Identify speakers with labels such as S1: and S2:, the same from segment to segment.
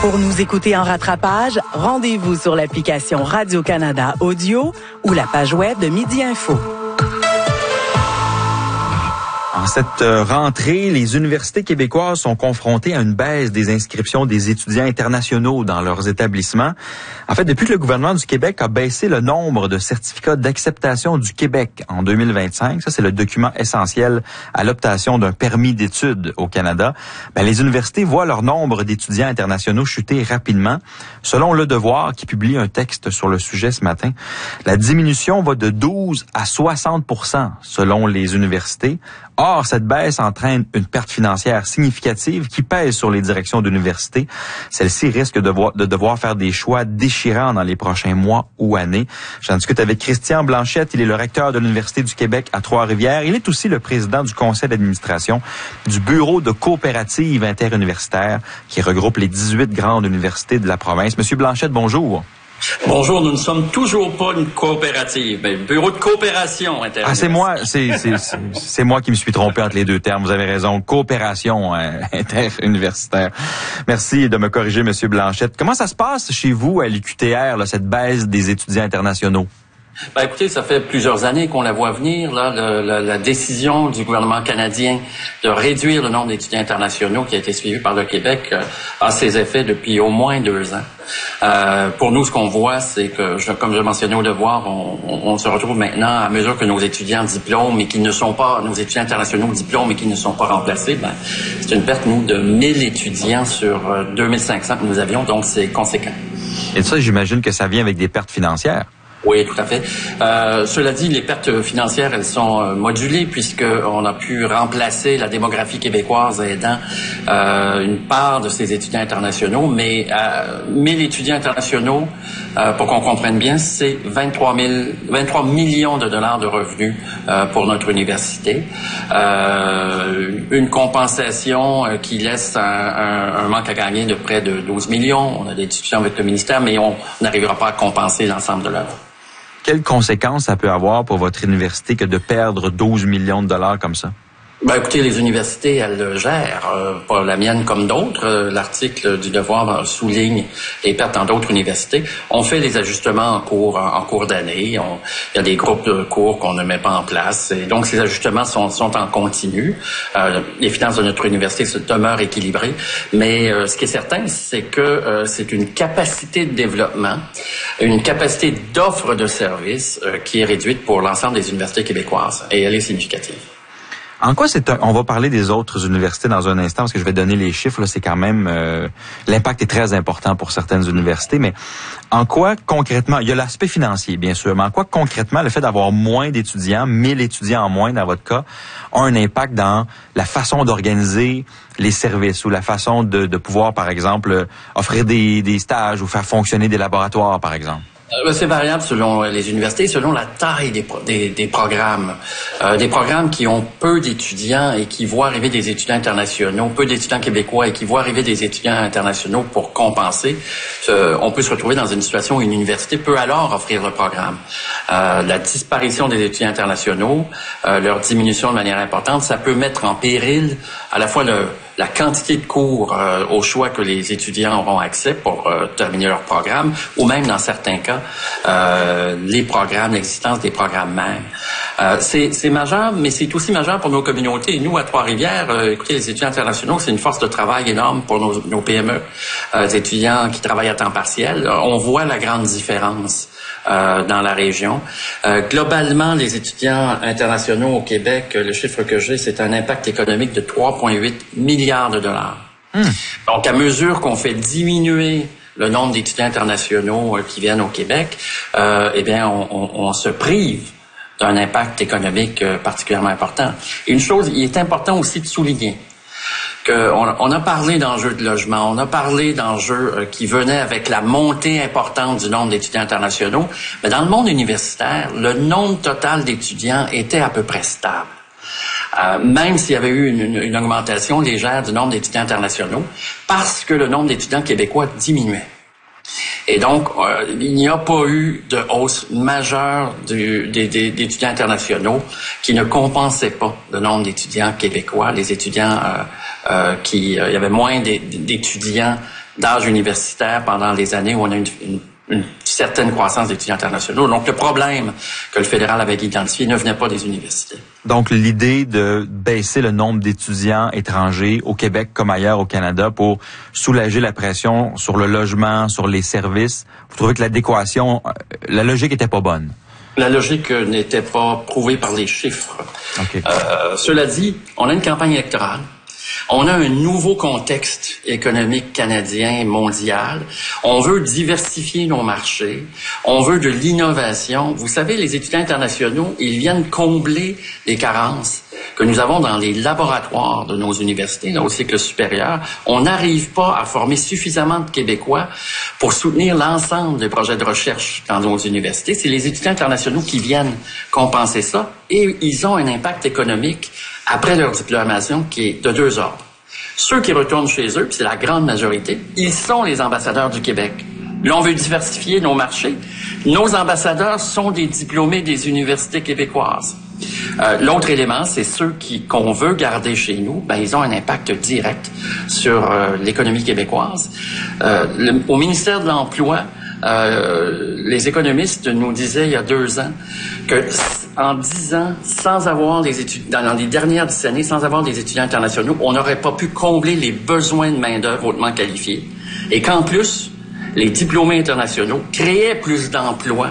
S1: Pour nous écouter en rattrapage, rendez-vous sur l'application Radio-Canada Audio ou la page web de Midi Info.
S2: En cette rentrée, les universités québécoises sont confrontées à une baisse des inscriptions des étudiants internationaux dans leurs établissements. En fait, depuis que le gouvernement du Québec a baissé le nombre de certificats d'acceptation du Québec en 2025, ça c'est le document essentiel à l'obtention d'un permis d'études au Canada, les universités voient leur nombre d'étudiants internationaux chuter rapidement. Selon Le Devoir, qui publie un texte sur le sujet ce matin, la diminution va de 12 à 60% selon les universités. Or, cette baisse entraîne une perte financière significative qui pèse sur les directions d'université. Celles-ci risquent de devoir faire des choix déchirants dans les prochains mois ou années. J'en discute avec Christian Blanchette. Il est le recteur de l'Université du Québec à Trois-Rivières. Il est aussi le président du conseil d'administration du Bureau de coopérative interuniversitaire qui regroupe les 18 grandes universités de la province. Monsieur Blanchette, bonjour.
S3: Bonjour, nous ne sommes toujours pas une coopérative, mais bureau de coopération interuniversitaire.
S2: C'est moi qui me suis trompé entre les deux termes. Vous avez raison, coopération interuniversitaire. Merci de me corriger, Monsieur Blanchette. Comment ça se passe chez vous à l'UQTR, là, cette baisse des étudiants internationaux?
S3: Écoutez, ça fait plusieurs années qu'on la voit venir, là, la décision du gouvernement canadien de réduire le nombre d'étudiants internationaux qui a été suivi par le Québec a ses effets depuis au moins 2 ans. Pour nous, ce qu'on voit, c'est que, comme je mentionnais au devoir, on se retrouve maintenant, à mesure que nos étudiants diplôment et qui ne sont pas, nos étudiants internationaux diplôment et qui ne sont pas remplacés, c'est une perte, nous, de 1000 étudiants sur 2500 que nous avions, donc c'est conséquent.
S2: Et ça, j'imagine que ça vient avec des pertes financières.
S3: Oui, tout à fait. Cela dit, les pertes financières, elles sont modulées puisqu'on a pu remplacer la démographie québécoise aidant une part de ces étudiants internationaux. Mais 1000 étudiants internationaux, pour qu'on comprenne bien, c'est 23 millions de dollars de revenus pour notre université. Une compensation qui laisse un manque à gagner de près de 12 millions. On a des discussions avec le ministère, mais on n'arrivera pas à compenser l'ensemble de l'œuvre.
S2: Quelles conséquences ça peut avoir pour votre université que de perdre 12 millions de dollars comme ça?
S3: Écoutez, les universités, elles le gèrent, pas la mienne comme d'autres. L'article du Devoir souligne les pertes dans d'autres universités. On fait les ajustements en cours d'année. Il y a des groupes de cours qu'on ne met pas en place. Et donc, ces ajustements sont en continu. Les finances de notre université demeurent équilibrées. Mais ce qui est certain, c'est que c'est une capacité de développement, une capacité d'offre de services qui est réduite pour l'ensemble des universités québécoises. Et elle est significative.
S2: En quoi on va parler des autres universités dans un instant, parce que je vais donner les chiffres, là, c'est quand même, l'impact est très important pour certaines universités, mais en quoi concrètement, il y a l'aspect financier, bien sûr, mais en quoi concrètement le fait d'avoir moins d'étudiants, 1000 étudiants en moins dans votre cas, a un impact dans la façon d'organiser les services ou la façon de pouvoir, par exemple, offrir des stages ou faire fonctionner des laboratoires, par exemple?
S3: C'est variable selon les universités, selon la taille des programmes. Des programmes qui ont peu d'étudiants et qui voient arriver des étudiants internationaux, peu d'étudiants québécois et qui voient arriver des étudiants internationaux pour compenser. On peut se retrouver dans une situation où une université peut alors offrir le programme. La disparition des étudiants internationaux, leur diminution de manière importante, ça peut mettre en péril à la fois la quantité de cours au choix que les étudiants auront accès pour terminer leur programme, ou même dans certains cas, les programmes, l'existence des programmes même. C'est majeur, mais c'est aussi majeur pour nos communautés. Nous, à Trois-Rivières, écoutez, les étudiants internationaux, c'est une force de travail énorme pour nos PME, des étudiants qui travaillent à temps partiel. On voit la grande différence dans la région. Globalement, les étudiants internationaux au Québec, le chiffre que j'ai, c'est un impact économique de 3,8 milliards de dollars. Donc, à mesure qu'on fait diminuer le nombre d'étudiants internationaux qui viennent au Québec, on se prive d'un impact économique particulièrement important. Et une chose, il est important aussi de souligner on a parlé d'enjeux de logement, on a parlé d'enjeux qui venaient avec la montée importante du nombre d'étudiants internationaux, mais dans le monde universitaire, le nombre total d'étudiants était à peu près stable. Même s'il y avait eu une augmentation légère du nombre d'étudiants internationaux, parce que le nombre d'étudiants québécois diminuait. Et donc, il n'y a pas eu de hausse majeure d'étudiants internationaux qui ne compensaient pas le nombre d'étudiants québécois. Les étudiants il y avait moins d'étudiants d'âge universitaire pendant les années où on a une certaine croissance d'étudiants internationaux. Donc, le problème que le fédéral avait identifié ne venait pas des universités.
S2: Donc, l'idée de baisser le nombre d'étudiants étrangers au Québec comme ailleurs au Canada pour soulager la pression sur le logement, sur les services, vous trouvez que l'adéquation, la logique était pas bonne?
S3: La logique n'était pas prouvée par les chiffres.
S2: Okay.
S3: Cela dit, on a une campagne électorale. On a un nouveau contexte économique canadien, mondial. On veut diversifier nos marchés. On veut de l'innovation. Vous savez, les étudiants internationaux, ils viennent combler les carences que nous avons dans les laboratoires de nos universités, au cycle supérieur. On n'arrive pas à former suffisamment de Québécois pour soutenir l'ensemble des projets de recherche dans nos universités. C'est les étudiants internationaux qui viennent compenser ça et ils ont un impact économique après leur diplomation qui est de deux ordres. Ceux qui retournent chez eux, puis c'est la grande majorité, ils sont les ambassadeurs du Québec. Là, on veut diversifier nos marchés. Nos ambassadeurs sont des diplômés des universités québécoises. L'autre élément, c'est ceux qu'on veut garder chez nous, ben ils ont un impact direct sur l'économie québécoise. Au ministère de l'Emploi, les économistes nous disaient il y a 2 ans que en 10 ans, sans avoir dans les dernières 10 années, sans avoir des étudiants internationaux, on n'aurait pas pu combler les besoins de main-d'œuvre hautement qualifiée. Et qu'en plus, les diplômés internationaux créaient plus d'emplois.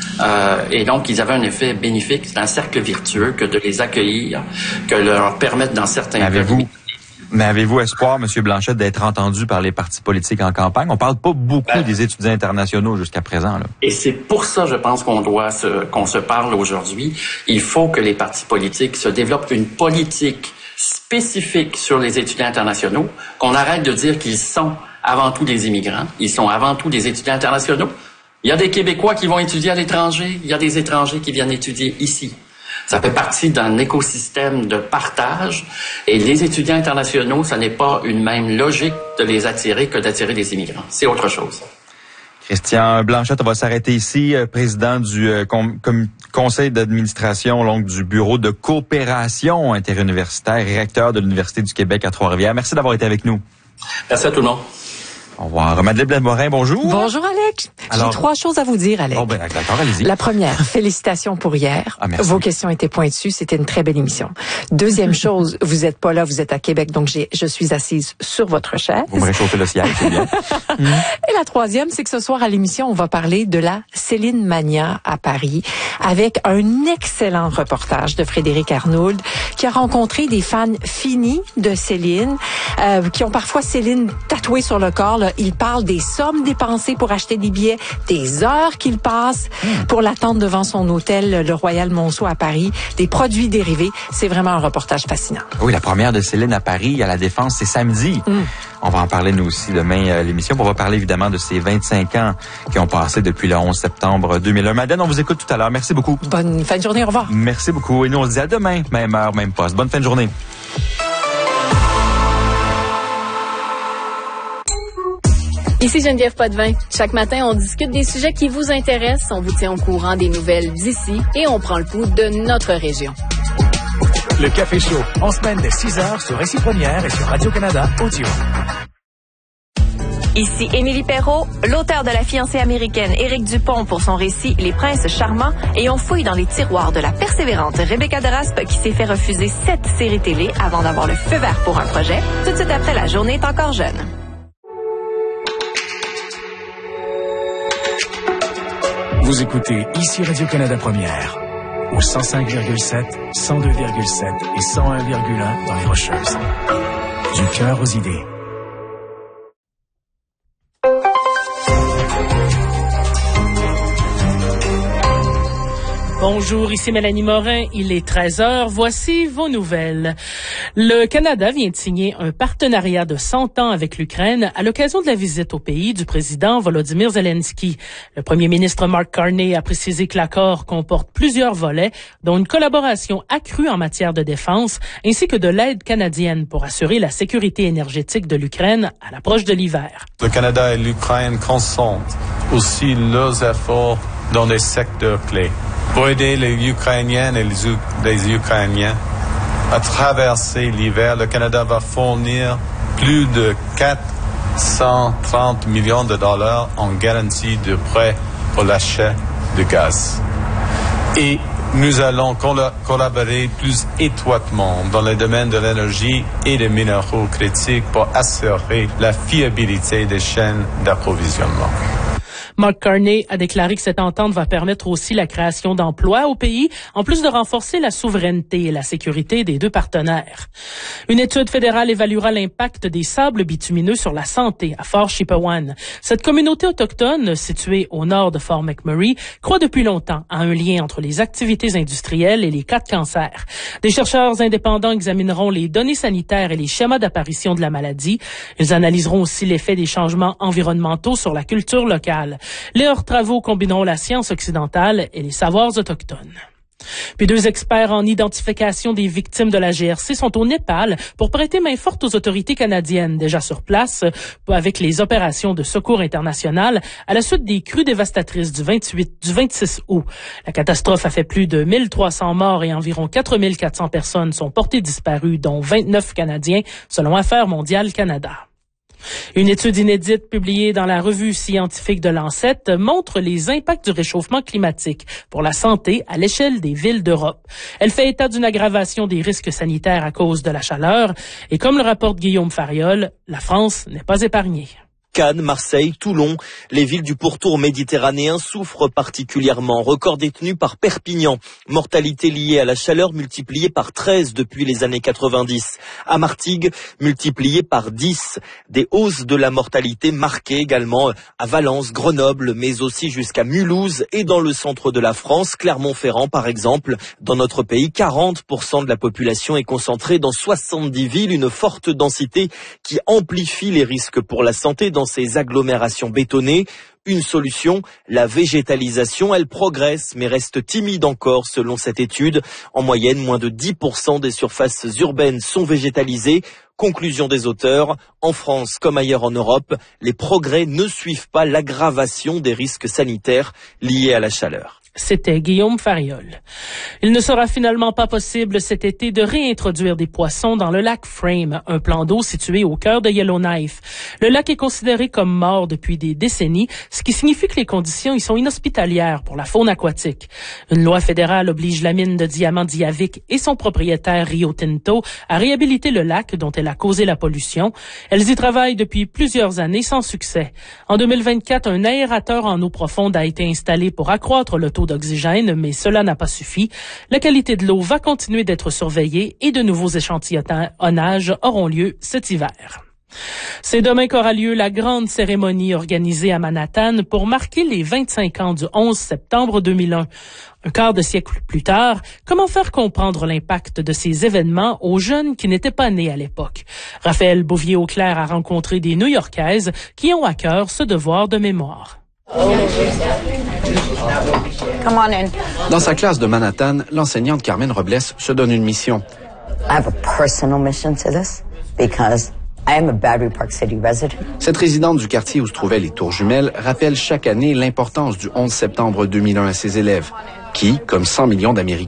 S3: Et donc, ils avaient un effet bénéfique. C'est un cercle vertueux que de les accueillir, que leur permettre dans certains cas.
S2: Mais avez-vous espoir, M. Blanchette, d'être entendu par les partis politiques en campagne? On parle pas beaucoup des étudiants internationaux jusqu'à présent, là.
S3: Et c'est pour ça, je pense, qu'on se parle aujourd'hui. Il faut que les partis politiques se développent une politique spécifique sur les étudiants internationaux, qu'on arrête de dire qu'ils sont avant tout des immigrants, ils sont avant tout des étudiants internationaux. Il y a des Québécois qui vont étudier à l'étranger, il y a des étrangers qui viennent étudier ici. Ça fait partie d'un écosystème de partage. Et les étudiants internationaux, ça n'est pas une même logique de les attirer que d'attirer des immigrants. C'est autre chose.
S2: Christian Blanchette, on va s'arrêter ici, président du conseil d'administration donc, du bureau de coopération interuniversitaire et recteur de l'Université du Québec à Trois-Rivières. Merci d'avoir été avec nous.
S3: Merci à tout le monde.
S2: Au revoir. Madeleine Blais-Morin, bonjour.
S1: Bonjour, Alex. J'ai 3 choses à vous dire, Alex.
S2: Oh, ben, d'accord, allez-y.
S1: La première, félicitations pour hier.
S2: Ah, merci.
S1: Vos questions étaient pointues. C'était une très belle émission. Deuxième chose, vous êtes pas là, vous êtes à Québec, donc je suis assise sur votre chaise.
S2: Vous me réchauffez le siège, c'est bien.
S1: Et la troisième, c'est que ce soir à l'émission, on va parler de la Céline Mania à Paris avec un excellent reportage de Frédéric Arnould qui a rencontré des fans finis de Céline, qui ont parfois Céline tatouée sur le corps. Là. Il parle des sommes dépensées pour acheter des billets, des heures qu'il passe pour l'attendre devant son hôtel, le Royal Monceau à Paris, des produits dérivés. C'est vraiment un reportage fascinant.
S2: Oui, la première de Céline à Paris, à la Défense, c'est samedi. On va en parler nous aussi demain à l'émission. On va parler évidemment de ces 25 ans qui ont passé depuis le 11 septembre 2001. Madeleine, on vous écoute tout à l'heure. Merci beaucoup.
S1: Bonne fin de journée, au revoir.
S2: Merci beaucoup. Et nous, on se dit à demain, même heure, même poste. Bonne fin de journée.
S4: Ici Geneviève Potvin. Chaque matin, on discute des sujets qui vous intéressent, on vous tient au courant des nouvelles d'ici et on prend le pouls de notre région.
S5: Le Café Chaud, en semaine dès 6h sur Récit Première et sur Radio-Canada Audio.
S6: Ici Émilie Perrault, l'auteur de La fiancée américaine Éric Dupont pour son récit Les princes charmants, et on fouille dans les tiroirs de la persévérante Rebecca Deraspe qui s'est fait refuser 7 séries télé avant d'avoir le feu vert pour un projet, tout de suite après La journée est encore jeune.
S5: Vous écoutez ici Radio-Canada Première, au 105,7, 102,7 et 101,1 dans les Rocheuses. Du cœur aux idées.
S7: Bonjour, ici Mélanie Morin, il est 13h, voici vos nouvelles. Le Canada vient de signer un partenariat de 100 ans avec l'Ukraine à l'occasion de la visite au pays du président Volodymyr Zelensky. Le premier ministre Mark Carney a précisé que l'accord comporte plusieurs volets, dont une collaboration accrue en matière de défense, ainsi que de l'aide canadienne pour assurer la sécurité énergétique de l'Ukraine à l'approche de l'hiver.
S8: Le Canada et l'Ukraine consentent aussi leurs efforts dans des secteurs clés. Pour aider les Ukrainiennes et les Ukrainiens à traverser l'hiver, le Canada va fournir plus de 4 130 millions de dollars en garantie de prêt pour l'achat de gaz. Et nous allons collaborer plus étroitement dans le domaine de l'énergie et des minéraux critiques pour assurer la fiabilité des chaînes d'approvisionnement.
S7: Mark Carney a déclaré que cette entente va permettre aussi la création d'emplois au pays, en plus de renforcer la souveraineté et la sécurité des deux partenaires. Une étude fédérale évaluera l'impact des sables bitumineux sur la santé à Fort Chipewyan. Cette communauté autochtone, située au nord de Fort McMurray, croit depuis longtemps à un lien entre les activités industrielles et les cas de cancer. Des chercheurs indépendants examineront les données sanitaires et les schémas d'apparition de la maladie. Ils analyseront aussi l'effet des changements environnementaux sur la culture locale. Leurs travaux combineront la science occidentale et les savoirs autochtones. Puis 2 experts en identification des victimes de la GRC sont au Népal pour prêter main forte aux autorités canadiennes déjà sur place avec les opérations de secours international à la suite des crues dévastatrices du 26 août. La catastrophe a fait plus de 1300 morts et environ 4400 personnes sont portées disparues, dont 29 Canadiens, selon Affaires mondiales Canada. Une étude inédite publiée dans la revue scientifique de Lancet montre les impacts du réchauffement climatique pour la santé à l'échelle des villes d'Europe. Elle fait état d'une aggravation des risques sanitaires à cause de la chaleur et comme le rapporte Guillaume Fariol, la France n'est pas épargnée.
S9: Cannes, Marseille, Toulon, les villes du pourtour méditerranéen souffrent particulièrement. Record détenu par Perpignan. Mortalité liée à la chaleur multipliée par 13 depuis les années 90. À Martigues, multipliée par 10. Des hausses de la mortalité marquées également à Valence, Grenoble, mais aussi jusqu'à Mulhouse et dans le centre de la France, Clermont-Ferrand par exemple. Dans notre pays, 40% de la population est concentrée dans 70 villes, une forte densité qui amplifie les risques pour la santé dans ces agglomérations bétonnées. Une solution, la végétalisation, elle progresse mais reste timide encore selon cette étude. En moyenne, moins de 10% des surfaces urbaines sont végétalisées. Conclusion des auteurs, en France comme ailleurs en Europe, les progrès ne suivent pas l'aggravation des risques sanitaires liés à la chaleur.
S7: C'était Guillaume Fariol. Il ne sera finalement pas possible cet été de réintroduire des poissons dans le lac Frame, un plan d'eau situé au cœur de Yellowknife. Le lac est considéré comme mort depuis des décennies, ce qui signifie que les conditions y sont inhospitalières pour la faune aquatique. Une loi fédérale oblige la mine de diamants d'Yavik et son propriétaire Rio Tinto à réhabiliter le lac dont elle a causé la pollution. Elles y travaillent depuis plusieurs années sans succès. En 2024, un aérateur en eau profonde a été installé pour accroître le taux d'oxygène, mais cela n'a pas suffi. La qualité de l'eau va continuer d'être surveillée et de nouveaux échantillonnages auront lieu cet hiver. C'est demain qu'aura lieu la grande cérémonie organisée à Manhattan pour marquer les 25 ans du 11 septembre 2001. Un quart de siècle plus tard, comment faire comprendre l'impact de ces événements aux jeunes qui n'étaient pas nés à l'époque? Raphaël Bouvier-Auclair a rencontré des New-Yorkaises qui ont à cœur ce devoir de mémoire.
S10: Dans sa classe de Manhattan, l'enseignante Carmen Robles se donne une mission. Cette résidente du quartier où se trouvaient les Tours Jumelles rappelle chaque année l'importance du 11 septembre 2001 à ses élèves, qui, comme 100 millions d'Américains,